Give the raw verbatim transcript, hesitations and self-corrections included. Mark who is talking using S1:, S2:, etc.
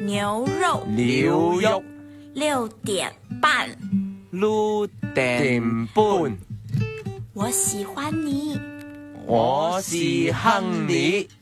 S1: 牛肉
S2: 牛肉
S1: 六點半，
S2: 六點半，
S1: 我喜歡你，
S2: 我是亨利。